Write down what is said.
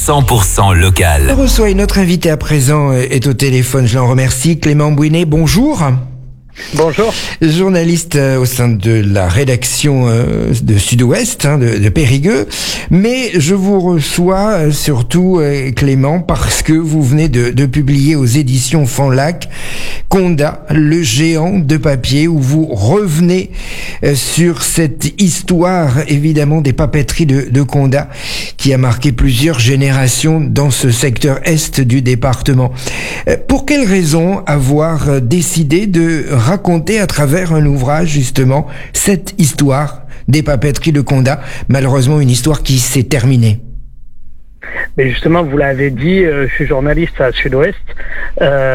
100% local. Je reçois une autre invitée à présent, est au téléphone, je l'en remercie, Clément Bouinet, bonjour. Bonjour. Journaliste au sein de la rédaction de Sud-Ouest, de Périgueux. Mais je vous reçois surtout, Clément, parce que vous venez de publier aux éditions Fanlac Condat, le géant de papier, où vous revenez sur cette histoire, évidemment, des papeteries de Condat, qui a marqué plusieurs générations dans ce secteur est du département. Pour quelle raison avoir décidé de raconter à travers un ouvrage, justement, cette histoire des papeteries de Condat, malheureusement une histoire qui s'est terminée? Mais justement, vous l'avez dit, je suis journaliste à Sud-Ouest.